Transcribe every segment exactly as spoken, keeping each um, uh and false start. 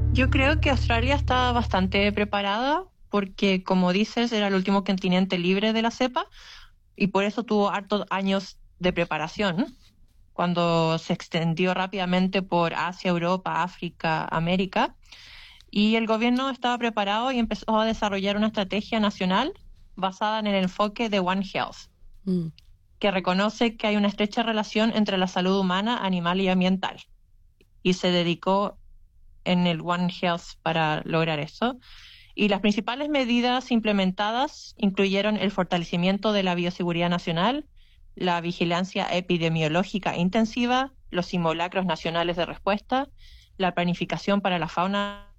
Yo creo que Australia está bastante preparada porque, como dices, era el último continente libre de la cepa y por eso tuvo hartos años de preparación. Cuando se extendió rápidamente por Asia, Europa, África, América, y el gobierno estaba preparado y empezó a desarrollar una estrategia nacional basada en el enfoque de One Health, mm. que reconoce que hay una estrecha relación entre la salud humana, animal y ambiental, y se dedicó en el One Health para lograr eso. Y las principales medidas implementadas incluyeron el fortalecimiento de la bioseguridad nacional, la vigilancia epidemiológica intensiva, los simulacros nacionales de respuesta, la planificación para la fauna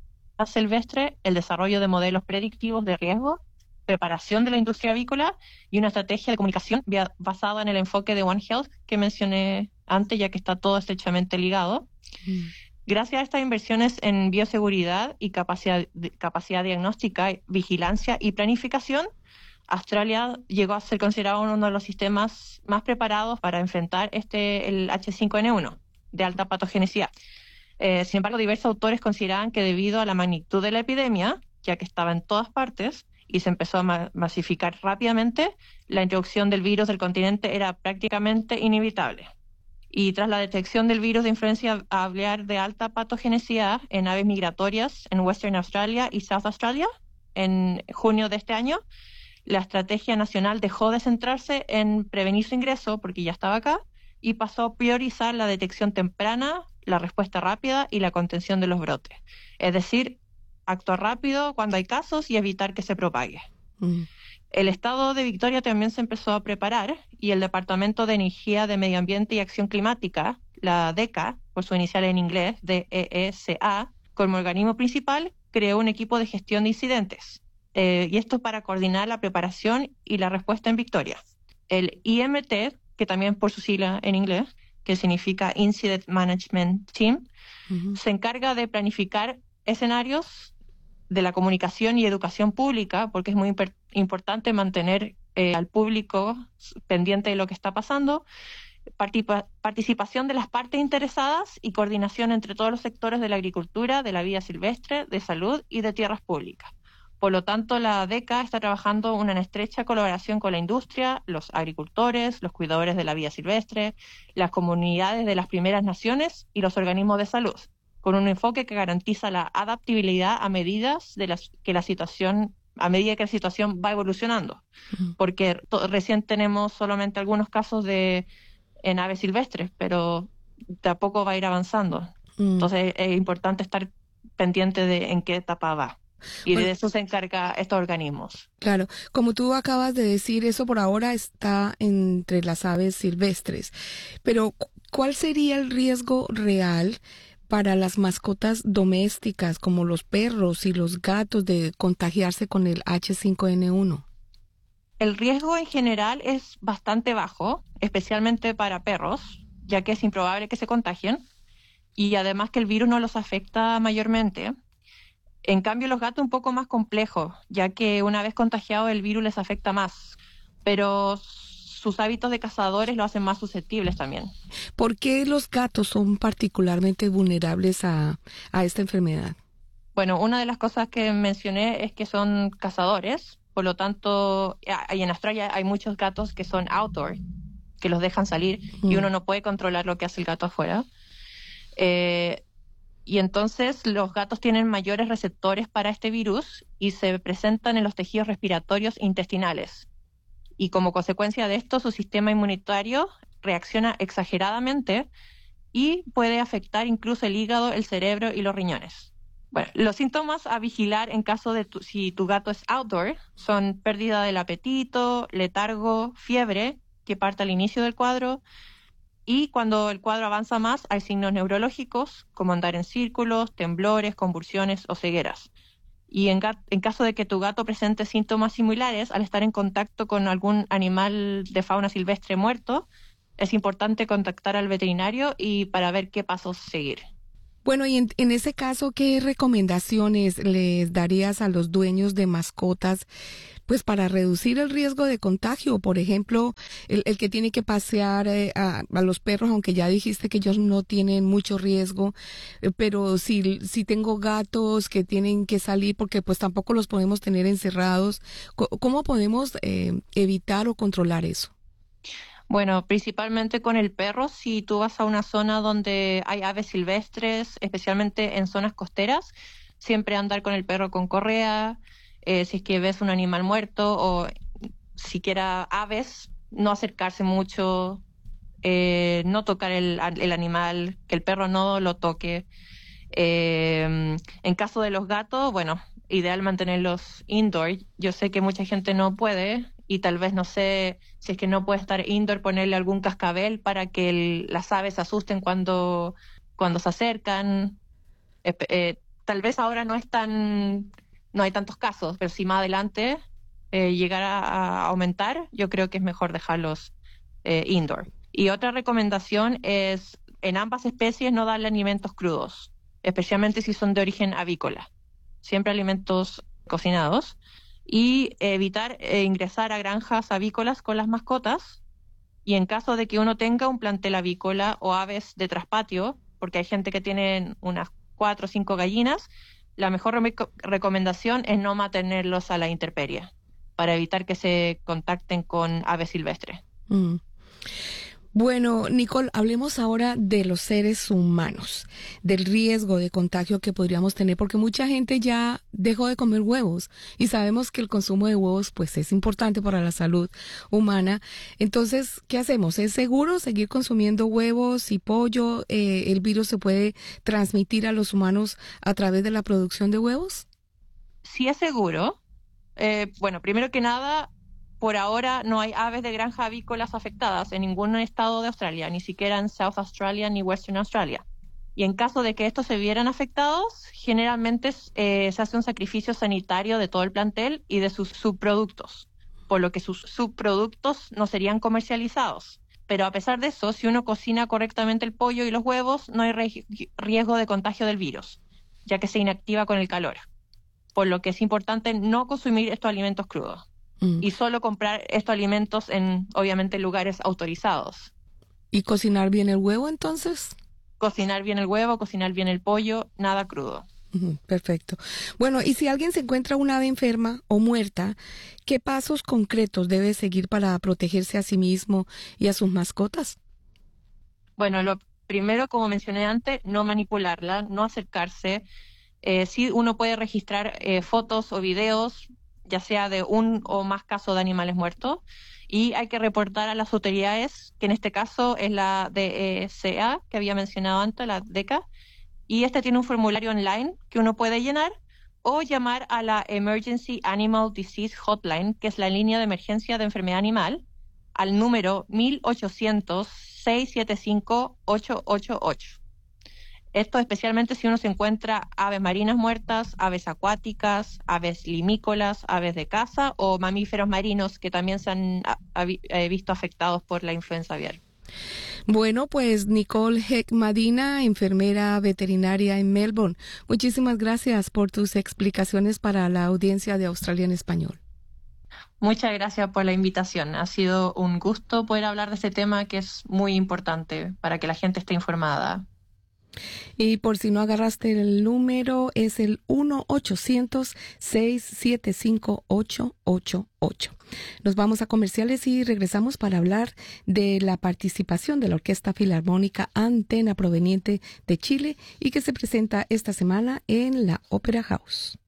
silvestre, el desarrollo de modelos predictivos de riesgo, preparación de la industria avícola y una estrategia de comunicación basada en el enfoque de One Health que mencioné antes, ya que está todo estrechamente ligado. Mm. Gracias a estas inversiones en bioseguridad y capacidad, capacidad diagnóstica, vigilancia y planificación, Australia llegó a ser considerado uno de los sistemas más preparados para enfrentar este el H cinco N uno de alta patogenicidad. Eh, sin embargo, diversos autores consideraban que debido a la magnitud de la epidemia, ya que estaba en todas partes y se empezó a ma- masificar rápidamente, la introducción del virus del continente era prácticamente inevitable. Y tras la detección del virus de influencia aviar de alta patogenicidad en aves migratorias en Western Australia y South Australia en junio de este año, la estrategia nacional dejó de centrarse en prevenir su ingreso, porque ya estaba acá, y pasó a priorizar la detección temprana, la respuesta rápida y la contención de los brotes. Es decir, actuar rápido cuando hay casos y evitar que se propague. Mm. El estado de Victoria también se empezó a preparar y el Departamento de Energía, de Medio Ambiente y Acción Climática, la DECA, por su inicial en inglés, D E E C A, como organismo principal, creó un equipo de gestión de incidentes. Eh, y esto para coordinar la preparación y la respuesta en Victoria. El I M T, que también por su sigla en inglés, que significa Incident Management Team, uh-huh. se encarga de planificar escenarios de la comunicación y educación pública, porque es muy imp- importante mantener eh, al público pendiente de lo que está pasando, Partipa- participación de las partes interesadas y coordinación entre todos los sectores de la agricultura, de la vida silvestre, de salud y de tierras públicas. Por lo tanto, la DECA está trabajando una en estrecha colaboración con la industria, los agricultores, los cuidadores de la vida silvestre, las comunidades de las primeras naciones y los organismos de salud, con un enfoque que garantiza la adaptabilidad a medidas de las que la situación, a medida que la situación va evolucionando. Uh-huh. Porque to- recién tenemos solamente algunos casos de en aves silvestres, pero de a poco va a ir avanzando. Uh-huh. Entonces es importante estar pendiente de en qué etapa va. Y bueno, de eso se encarga estos organismos. Claro, como tú acabas de decir, eso por ahora está entre las aves silvestres. Pero, ¿cuál sería el riesgo real para las mascotas domésticas, como los perros y los gatos, de contagiarse con el H cinco N uno? El riesgo en general es bastante bajo, especialmente para perros, ya que es improbable que se contagien, y además que el virus no los afecta mayormente. En cambio, los gatos un poco más complejos, ya que una vez contagiados el virus les afecta más, pero sus hábitos de cazadores lo hacen más susceptibles también. ¿Por qué los gatos son particularmente vulnerables a, a esta enfermedad? Bueno, una de las cosas que mencioné es que son cazadores, por lo tanto, y en Australia hay muchos gatos que son outdoor, que los dejan salir mm. y uno no puede controlar lo que hace el gato afuera. Eh, Y entonces los gatos tienen mayores receptores para este virus y se presentan en los tejidos respiratorios intestinales. Y como consecuencia de esto, su sistema inmunitario reacciona exageradamente y puede afectar incluso el hígado, el cerebro y los riñones. Bueno, los síntomas a vigilar en caso de tu, si tu gato es outdoor son pérdida del apetito, letargo, fiebre, que parte al inicio del cuadro. Y cuando el cuadro avanza más, hay signos neurológicos, como andar en círculos, temblores, convulsiones o cegueras. Y en, gat- en caso de que tu gato presente síntomas similares, al estar en contacto con algún animal de fauna silvestre muerto, es importante contactar al veterinario y para ver qué pasos seguir. Bueno, y en, en ese caso, ¿qué recomendaciones les darías a los dueños de mascotas, pues para reducir el riesgo de contagio? Por ejemplo, el, el que tiene que pasear eh, a, a los perros, aunque ya dijiste que ellos no tienen mucho riesgo, eh, pero si, si tengo gatos que tienen que salir porque pues tampoco los podemos tener encerrados, ¿cómo podemos eh, evitar o controlar eso? Bueno, principalmente con el perro, si tú vas a una zona donde hay aves silvestres, especialmente en zonas costeras, siempre andar con el perro con correa. Eh, si es que ves un animal muerto o siquiera aves, no acercarse mucho, eh, no tocar el, el animal, que el perro no lo toque. Eh, en caso de los gatos, bueno, ideal mantenerlos indoor. Yo sé que mucha gente no puede y tal vez, no sé, si es que no puede estar indoor, ponerle algún cascabel para que el, las aves se asusten cuando, cuando se acercan. Eh, eh, tal vez ahora no es tan, no hay tantos casos, pero si más adelante eh, llegara a aumentar, yo creo que es mejor dejarlos eh, indoor. Y otra recomendación es, en ambas especies, no darle alimentos crudos, especialmente si son de origen avícola. Siempre alimentos cocinados. Y evitar eh, ingresar a granjas avícolas con las mascotas. Y en caso de que uno tenga un plantel avícola o aves de traspatio, porque hay gente que tiene unas cuatro o cinco gallinas, la mejor re- recomendación es no mantenerlos a la intemperie, para evitar que se contacten con aves silvestres. Mm. Bueno, Nicole, hablemos ahora de los seres humanos, del riesgo de contagio que podríamos tener, porque mucha gente ya dejó de comer huevos y sabemos que el consumo de huevos pues es importante para la salud humana. Entonces, ¿qué hacemos? ¿Es seguro seguir consumiendo huevos y pollo? Eh, ¿El virus se puede transmitir a los humanos a través de la producción de huevos? Sí es seguro. Eh, bueno, primero que nada, por ahora no hay aves de granja avícolas afectadas en ningún estado de Australia, ni siquiera en South Australia ni Western Australia. Y en caso de que estos se vieran afectados, generalmente eh, se hace un sacrificio sanitario de todo el plantel y de sus subproductos, por lo que sus subproductos no serían comercializados. Pero a pesar de eso, si uno cocina correctamente el pollo y los huevos, no hay riesgo de contagio del virus, ya que se inactiva con el calor. Por lo que es importante no consumir estos alimentos crudos. Mm. Y solo comprar estos alimentos en, obviamente, lugares autorizados. ¿Y cocinar bien el huevo, entonces? Cocinar bien el huevo, cocinar bien el pollo, nada crudo. Uh-huh, perfecto. Bueno, y si alguien se encuentra una ave enferma o muerta, ¿qué pasos concretos debe seguir para protegerse a sí mismo y a sus mascotas? Bueno, lo primero, como mencioné antes, no manipularla, no acercarse. Eh, sí, uno puede registrar eh, fotos o videos, ya sea de un o más casos de animales muertos, y hay que reportar a las autoridades, que en este caso es la D E C A, que había mencionado antes, la D E C A, y este tiene un formulario online que uno puede llenar o llamar a la Emergency Animal Disease Hotline, que es la línea de emergencia de enfermedad animal, al número mil ochocientos, seiscientos setenta y cinco, ochocientos ochenta y ocho. Esto especialmente si uno se encuentra aves marinas muertas, aves acuáticas, aves limícolas, aves de caza o mamíferos marinos que también se han a, a, a, visto afectados por la influenza aviar. Bueno, pues Nicole Heck Madina, enfermera veterinaria en Melbourne, muchísimas gracias por tus explicaciones para la audiencia de Australia en Español. Muchas gracias por la invitación. Ha sido un gusto poder hablar de este tema que es muy importante para que la gente esté informada. Y por si no agarraste el número, es el uno ochocientos, seiscientos setenta y cinco, ochocientos ochenta y ocho. Nos vamos a comerciales y regresamos para hablar de la participación de la Orquesta Filarmónica Antena, proveniente de Chile y que se presenta esta semana en la Opera House.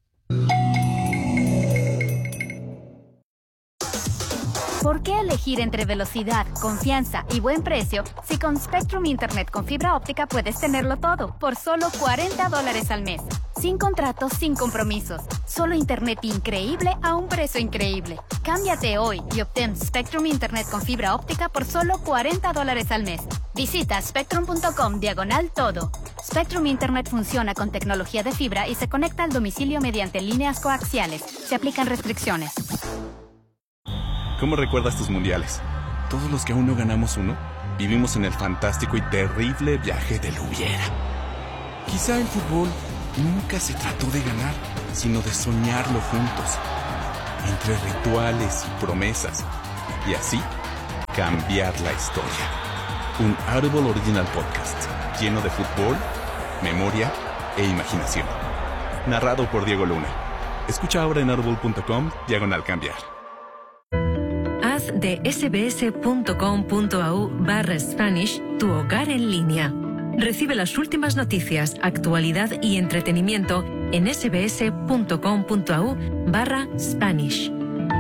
¿Por qué elegir entre velocidad, confianza y buen precio si con Spectrum Internet con fibra óptica puedes tenerlo todo por solo cuarenta dólares al mes? Sin contratos, sin compromisos. Solo Internet increíble a un precio increíble. Cámbiate hoy y obtén Spectrum Internet con fibra óptica por solo cuarenta dólares al mes. Visita spectrum punto com diagonal todo. Spectrum Internet funciona con tecnología de fibra y se conecta al domicilio mediante líneas coaxiales. Se aplican restricciones. ¿Cómo recuerdas tus mundiales? Todos los que aún no ganamos uno, vivimos en el fantástico y terrible viaje del hubiera. Quizá el fútbol nunca se trató de ganar, sino de soñarlo juntos, entre rituales y promesas, y así cambiar la historia. Un Audible Original Podcast lleno de fútbol, memoria e imaginación. Narrado por Diego Luna. Escucha ahora en audible punto com diagonal cambiar. Haz de sbs.com.au barra Spanish tu hogar en línea. Recibe las últimas noticias, actualidad y entretenimiento en sbs.com.au barra Spanish.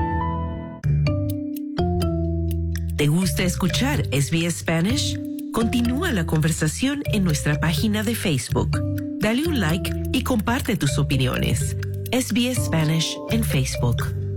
¿Te gusta escuchar S B S Spanish? Continúa la conversación en nuestra página de Facebook. Dale un like y comparte tus opiniones. S B S Spanish en Facebook.